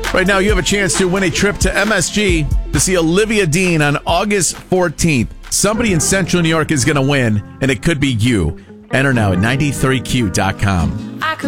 Right now, you have a chance to win a trip to MSG to see Olivia Dean on August 14th. Somebody in Central New York is going to win, and it could be you. Enter now at 93q.com.